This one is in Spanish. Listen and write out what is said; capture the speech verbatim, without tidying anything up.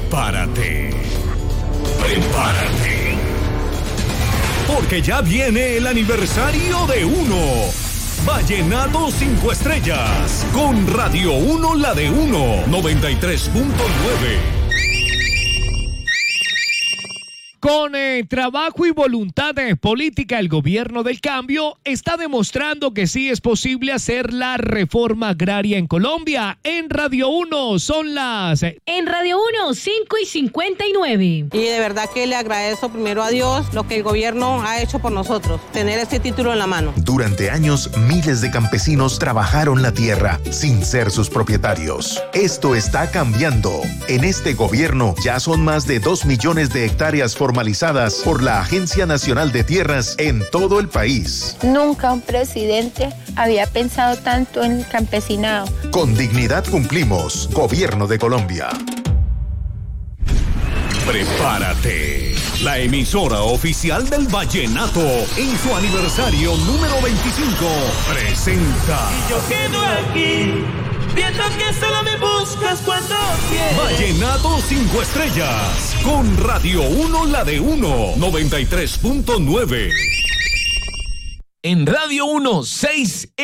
Prepárate. Prepárate. Porque ya viene el aniversario de Uno. Vallenato cinco estrellas. Con Radio Uno, la de Uno. noventa y tres punto nueve. Con eh, trabajo y voluntad eh, política, el gobierno del cambio está demostrando que sí es posible hacer la reforma agraria en Colombia. En Radio uno son las... Eh... En Radio uno, cinco y cincuenta y nueve. Y de verdad que le agradezco primero a Dios lo que el gobierno ha hecho por nosotros, tener este título en la mano. Durante años, miles de campesinos trabajaron la tierra sin ser sus propietarios. Esto está cambiando. En este gobierno ya son más de dos millones de hectáreas formalizadas por la Agencia Nacional de Tierras en todo el país. Nunca un presidente había pensado tanto en el campesinado. Con dignidad cumplimos. Gobierno de Colombia. Prepárate. La emisora oficial del vallenato en su aniversario número veinticinco presenta. Y yo quedo aquí, viendo que solo me buscas cuando quieres. Vallenato cinco estrellas. Con Radio Uno, la de Uno. noventa y tres punto nueve. En Radio uno, seis